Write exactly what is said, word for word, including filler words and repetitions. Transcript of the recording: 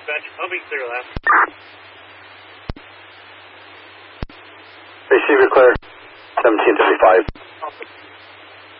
dispatch. Pumping clear left. Receiver clear. seventeen thirty-five.